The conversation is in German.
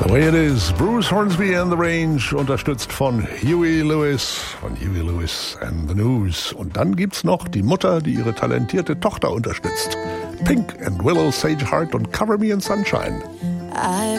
The Way It Is, Bruce Hornsby and the Range, unterstützt von Huey Lewis and the News. Und dann gibt's noch die Mutter, die ihre talentierte Tochter unterstützt. Pink and Willow Sage Hart und Cover Me in Sunshine. I